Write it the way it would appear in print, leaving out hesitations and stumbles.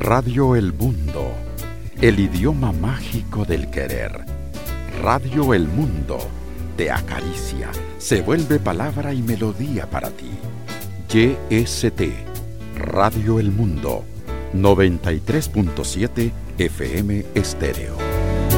Radio El Mundo, el idioma mágico del querer. Radio El Mundo te acaricia, se vuelve palabra y melodía para ti. YST, Radio El Mundo, 93.7 FM Estéreo.